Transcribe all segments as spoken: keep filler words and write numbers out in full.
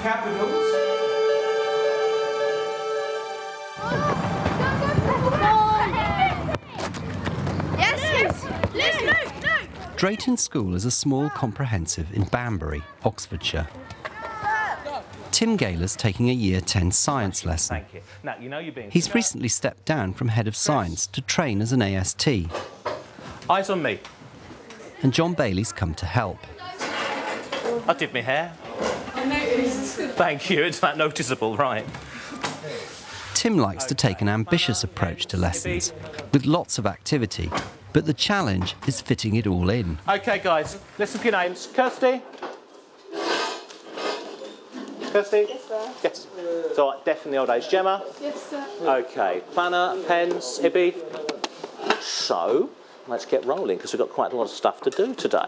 capitals. Yes, yes. Yes, no, no. Drayton School is a small comprehensive in Banbury, Oxfordshire. Tim Gaylor's taking a Year ten science lesson. Thank you. Now, you know you're being... He's recently stepped down from head of science to train as an A S T. Eyes on me. And John Bailey's come to help. I did my hair. I noticed. Thank you, it's that noticeable, right. Tim likes to take an ambitious approach to lessons, with lots of activity, but the challenge is fitting it all in. OK, guys, listen for your names. Kirsty? Kirsty? Yes, sir. Yes. So, definitely old age. Gemma? Yes, sir. OK. Planner, pens, Ibby? So, let's get rolling, because we've got quite a lot of stuff to do today.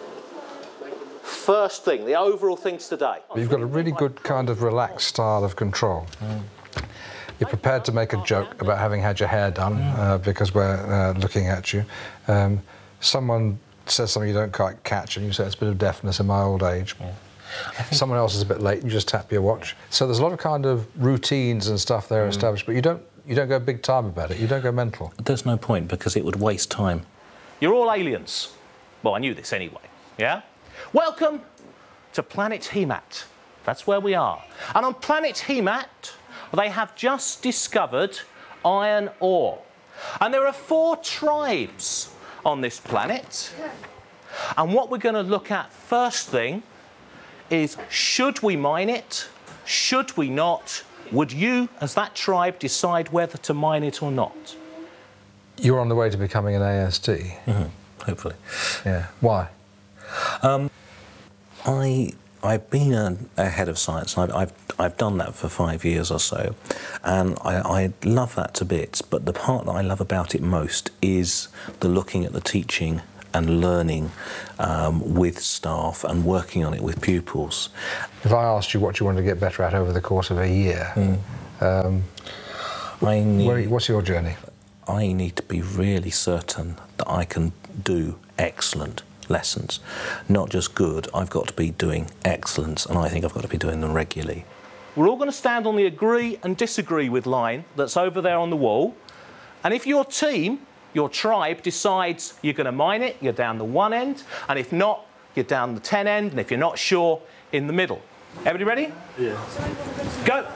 First thing, the overall things today. You've got a really good kind of relaxed style of control. Mm. You're prepared to make a joke about having had your hair done mm. uh, because we're uh, looking at you. Um, someone says something you don't quite catch and you say it's a bit of deafness in my old age. Yeah. Someone else is a bit late, you just tap your watch. So there's a lot of kind of routines and stuff there mm. established, but you don't, you don't go big time about it, you don't go mental. There's no point, because it would waste time. You're all aliens. Well, I knew this anyway, yeah? Welcome to Planet Hemat. That's where we are. And on Planet Hemat, they have just discovered iron ore. And there are four tribes on this planet. And what we're going to look at first thing is, should we mine it? Should we not? Would you, as that tribe, decide whether to mine it or not? You're on the way to becoming an A S T? Mm-hmm. Hopefully. Yeah. Why? Um, I, I've been a, a head of science. I've, I've, I've done that for five years or so, and I, I love that to bits, but the part that I love about it most is the looking at the teaching and learning um, with staff and working on it with pupils. If I asked you what you wanted to get better at over the course of a year, mm. um, I need, where, what's your journey? I need to be really certain that I can do excellent lessons. Not just good, I've got to be doing excellence, and I think I've got to be doing them regularly. We're all going to stand on the agree and disagree with line that's over there on the wall, and if your team, your tribe, decides you're going to mine it, you're down the one end, and if not, you're down the ten end, and if you're not sure, in the middle. Everybody ready? Yeah. Go!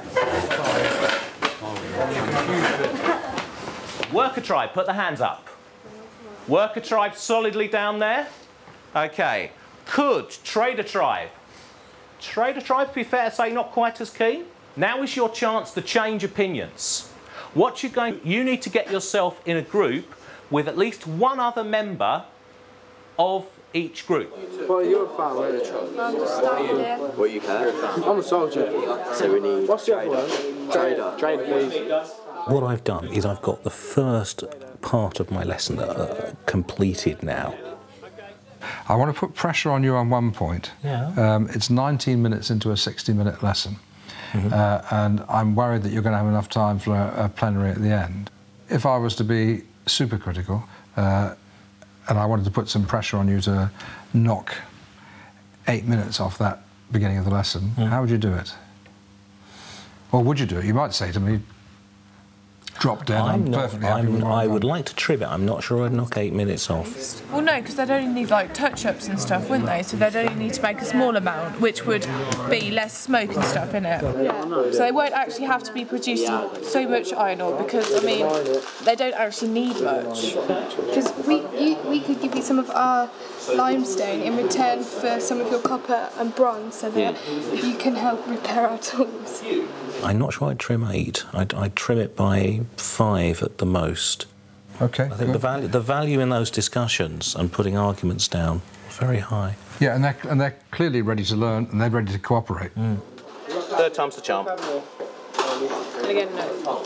Worker tribe, put the hands up. Worker tribe solidly down there. OK. Could trader tribe. Trader tribe, to be fair to say, not quite as keen. Now is your chance to change opinions. What you're going, you need to get yourself in a group with at least one other member of each group. Well, you're a farmer. Understand. What you care? I'm a soldier. So we need. What's your word? Trader. Trader, please. What I've done is I've got the first part of my lesson uh, completed now. I want to put pressure on you on one point. Yeah. Um, it's nineteen minutes into a sixty minute lesson, mm-hmm. uh, and I'm worried that you're going to have enough time for a, a plenary at the end. If I was to be super critical, uh, and I wanted to put some pressure on you to knock eight minutes off that beginning of the lesson, mm. how would you do it? Or would you do it? You might say to me, drop dead, I'm, I'm not, perfectly happy I'm, with I would like to trim it. I'm not sure I'd knock eight minutes off. Well, no, because they'd only need, like, touch-ups and stuff, wouldn't they? So they'd only need to make a small amount, which would be less smoke and stuff in it. Yeah. So they won't actually have to be producing so much iron ore, because, I mean, they don't actually need much. Because we, you, we could give you some of our limestone in return for some of your copper and bronze, so that you can help repair our tools. I'm not sure I'd trim eight. I'd, I'd trim it by five at the most. Okay. I think the value, the value in those discussions and putting arguments down is very high. Yeah, and they're, and they're clearly ready to learn, and they're ready to cooperate. Mm. Third time's the charm. And again, no.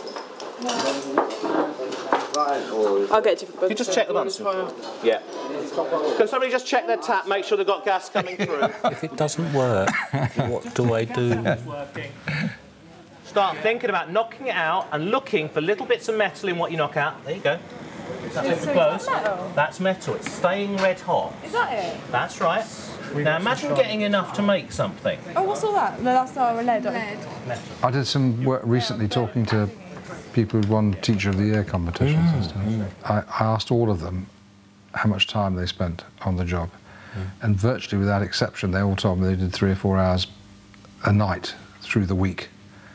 I'll get different buttons. You just check the buttons. Yeah. Can somebody just check their tap, make sure they've got gas coming through? If it doesn't work, what do I do? Start thinking about knocking it out and looking for little bits of metal in what you knock out. There you go. That's So close. is that metal? That's metal. It's staying red hot. Is that it? That's right. Now imagine getting enough to make something. Oh, what's all that? No, that's our lead. lead. I did some work recently talking to people who'd won Teacher of the Year competitions mm. and stuff. Mm. I, I asked all of them how much time they spent on the job. Mm. And virtually without exception, they all told me they did three or four hours a night through the week.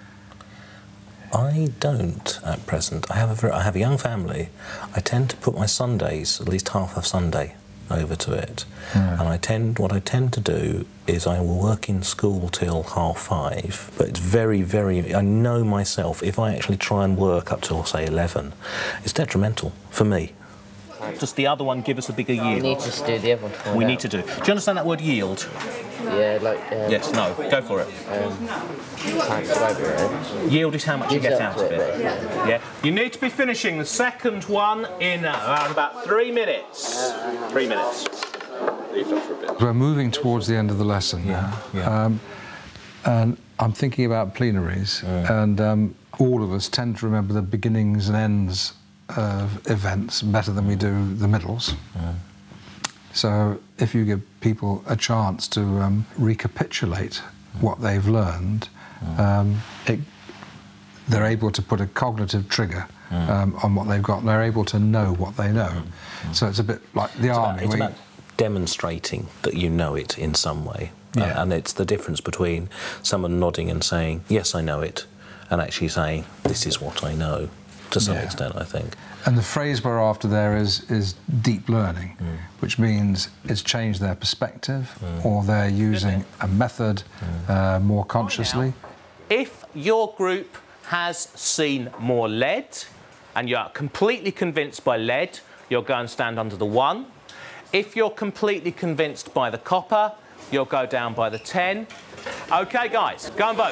I don't at present. I have a very, I have a young family. I tend to put my Sundays, at least half of Sunday, over to it. Mm. And I tend, what I tend to do is I will work in school till half five, but it's very, very, I know myself, if I actually try and work up till, say, eleven, it's detrimental for me. Does the other one give us a bigger yield? We need to do the other one to find We out. need to do. Do you understand that word yield? Yeah, like... Um, yes, no, go for it. Um, can't describe it. Yield is how much you Gives get up out of to it. it, Yeah. yeah. You need to be finishing the second one in uh, around about three minutes. Three minutes. Leave that for a bit. We're moving towards the end of the lesson now. Yeah, yeah. Um, and I'm thinking about plenaries, Mm. and um, all of us tend to remember the beginnings and ends of events better than we do the middles. Mm. So if you give people a chance to um, recapitulate mm. what they've learned, mm. um, it, they're able to put a cognitive trigger mm. um, on what they've got, and they're able to know what they know. Mm. So it's a bit like the it's army. About, it's we, about demonstrating that you know it in some way. Yeah. Uh, and it's the difference between someone nodding and saying, yes, I know it, and actually saying, this is what I know, to some Yeah. extent, I think. And the phrase we're after there is, is deep learning, Mm. which means it's changed their perspective Mm. or they're using a method Mm. uh, more consciously. If your group has seen more lead and you're completely convinced by lead, you'll go and stand under the one. If you're completely convinced by the copper, you'll go down by the ten. OK, guys, go and vote.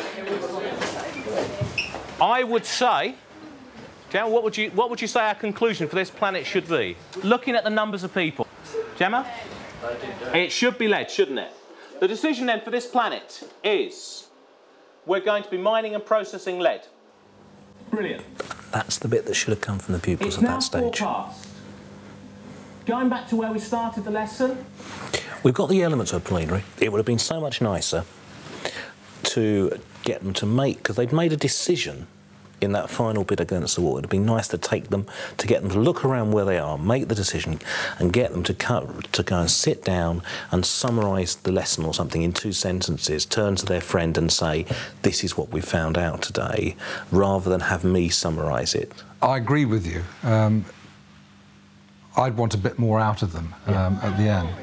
I would say... Gemma, what would you what would you say our conclusion for this planet should be? Looking at the numbers of people. Gemma? It should be lead, shouldn't it? The decision then for this planet is we're going to be mining and processing lead. Brilliant. That's the bit that should have come from the pupils It's at now that stage. forecast. Going back to where we started the lesson. We've got the elements of a plenary. It would have been so much nicer to get them to make, because they'd made a decision in that final bit against the wall. It would be nice to take them, to get them to look around where they are, make the decision, and get them to, cut, to go and sit down and summarise the lesson or something in two sentences, turn to their friend and say, this is what we found out today, rather than have me summarise it. I agree with you. Um, I'd want a bit more out of them um, at the end.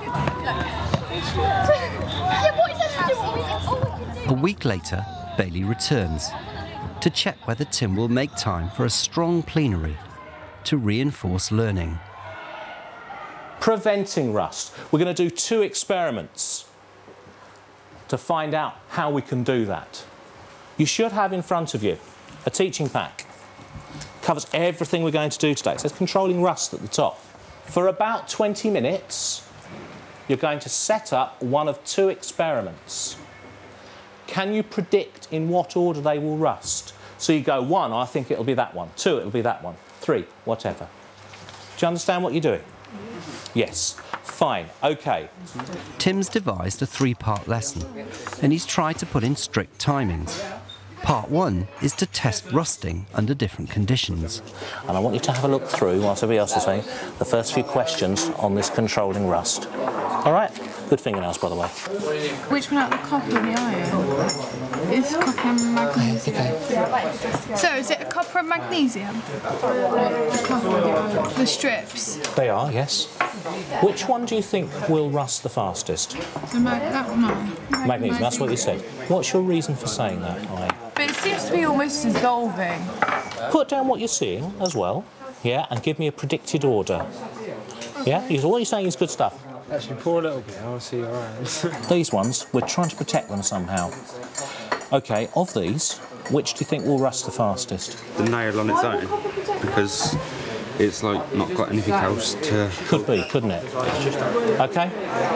A week later, Bailey returns to check whether Tim will make time for a strong plenary to reinforce learning. Preventing rust. We're going to do two experiments to find out how we can do that. You should have in front of you a teaching pack. Covers everything we're going to do today. It says controlling rust at the top. For about twenty minutes, you're going to set up one of two experiments. Can you predict in what order they will rust? So you go, one, I think it'll be that one. Two, it'll be that one. Three, whatever. Do you understand what you're doing? Yes. Fine. OK. Tim's devised a three-part lesson, and he's tried to put in strict timings. Part one is to test rusting under different conditions. And I want you to have a look through, whilst everybody else is saying, the first few questions on this controlling rust. All right? Good fingernails, by the way. Which one out, the copper and the iron? It's copper and magnesium. So, is it a copper and magnesium? The copper and the iron. The strips? They are, yes. Which one do you think will rust the fastest? The mag that one, no. Magnesium, that's what you said. What's your reason for saying that, Ollie? But it seems to be almost dissolving. Put down what you're seeing as well, yeah, and give me a predicted order. Yeah? Because what you're saying is good stuff. Actually, pour a little bit, I'll see your eyes. These ones, we're trying to protect them somehow. OK, of these, which do you think will rust the fastest? The nail on its own, because it's like not got anything else to... Could be, couldn't it? OK?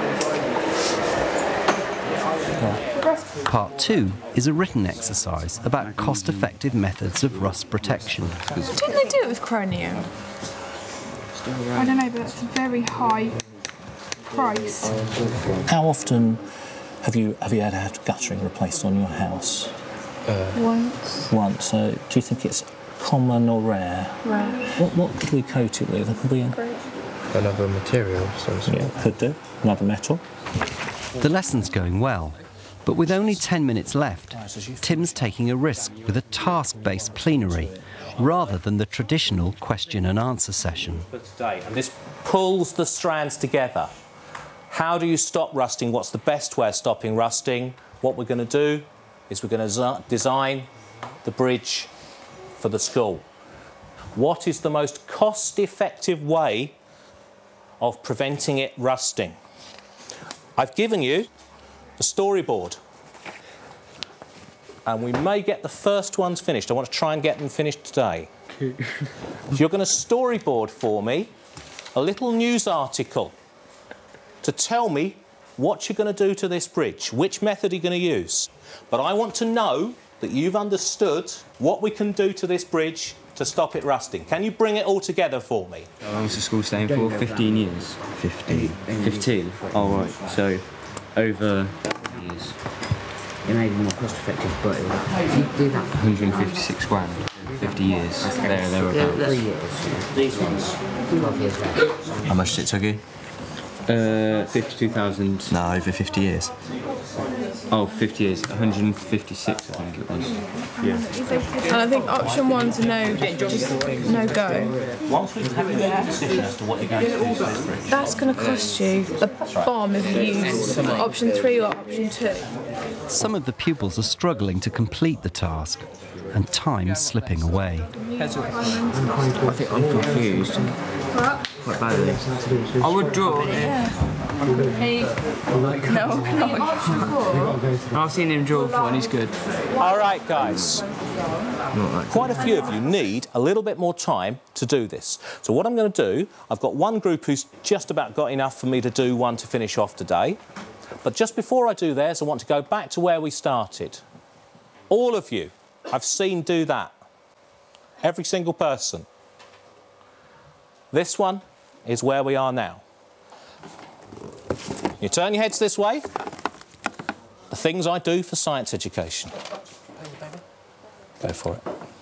Part two is a written exercise about cost-effective methods of rust protection. Didn't they do it with chromium? I don't know, but that's a very high price. How often have you have you had, had guttering replaced on your house? Once. Once. So do you think it's common or rare? Rare. What what could we coat it with? Could we? Great. Another material of some sort. Yeah, could do. Another metal. The lesson's going well, but with only ten minutes left, Tim's taking a risk with a task-based plenary rather than the traditional question and answer session. For today, and this pulls the strands together. How do you stop rusting? What's the best way of stopping rusting? What we're going to do is we're going to design the bridge for the school. What is the most cost-effective way of preventing it rusting? I've given you a storyboard, and we may get the first ones finished. I want to try and get them finished today. So you're going to storyboard for me a little news article to tell me what you're going to do to this bridge, which method you're going to use. But I want to know that you've understood what we can do to this bridge to stop it rusting. Can you bring it all together for me? How long is the school staying for? fifteen years. fifteen. fifteen? Oh, right. So, over years. It may be more cost effective, but if you do that one hundred fifty-six grand. fifty years. There, there about. three years. These ones, twelve years left. How much did it took you? Uh, fifty-two thousand. No, over fifty years. Oh, fifty years. one hundred fifty-six, I think it was. Yeah. And I think option one's a no, just no go. Once we've had a decision as to what you're going to do to this bridge. That's going to cost you a bomb if you use option three or option two. Some of the pupils are struggling to complete the task, and time's slipping away. I think I'm confused. Quite badly. I would draw it. Yeah. No, no. I've seen him draw before and he's good. All right, guys. Quite a few of you need a little bit more time to do this. So what I'm going to do, I've got one group who's just about got enough for me to do one to finish off today. But just before I do theirs, I want to go back to where we started. All of you, I've seen do that. Every single person. This one is where we are now. You turn your heads this way. The things I do for science education. Go for it.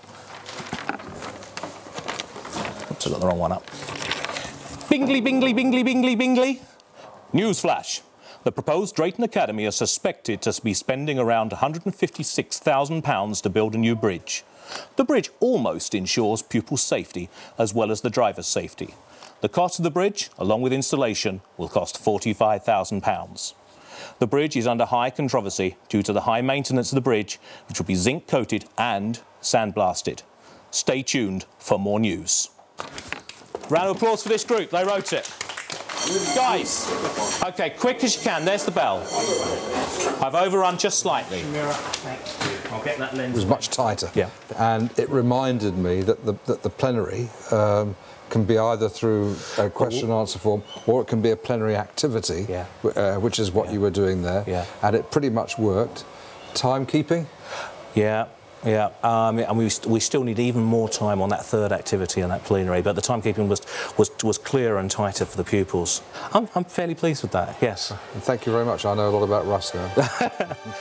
Oops, I got the wrong one up. Bingley, Bingley, Bingley, Bingley, Bingley. Newsflash. The proposed Drayton Academy is suspected to be spending around one hundred fifty-six thousand pounds to build a new bridge. The bridge almost ensures pupil safety as well as the driver's safety. The cost of the bridge, along with installation, will cost forty-five thousand pounds. The bridge is under high controversy due to the high maintenance of the bridge, which will be zinc coated and sandblasted. Stay tuned for more news. Round of applause for this group, they wrote it. Guys, OK, quick as you can, there's the bell. I've overrun just slightly. I'll get that lens. It was much tighter. Yeah. And it reminded me that the, that the plenary um, can be either through a question and answer form or it can be a plenary activity, yeah. uh, which is what yeah. you were doing there. Yeah. And it pretty much worked. Timekeeping? Yeah. Yeah, um, and we, st we still need even more time on that third activity and that plenary, but the timekeeping was, was, was clearer and tighter for the pupils. I'm, I'm fairly pleased with that, yes. Thank you very much. I know a lot about Russ now.